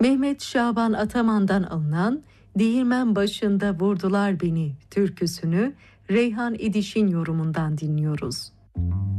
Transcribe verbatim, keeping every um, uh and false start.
Mehmet Şaban Ataman'dan alınan "Değirmen başında vurdular beni" türküsünü Reyhan İdiş'in yorumundan dinliyoruz.